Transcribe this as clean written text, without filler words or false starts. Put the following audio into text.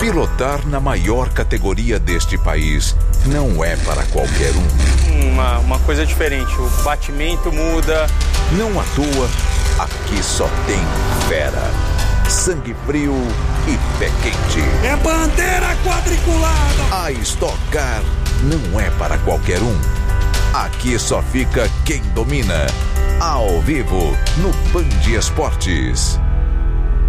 Pilotar na maior categoria deste país não é para qualquer um. Uma coisa diferente, o batimento muda. Não à toa, aqui só tem fera, sangue frio e pé quente. É bandeira quadriculada! A Stock Car não é para qualquer um. Aqui só fica quem domina. Ao vivo no Band Esportes.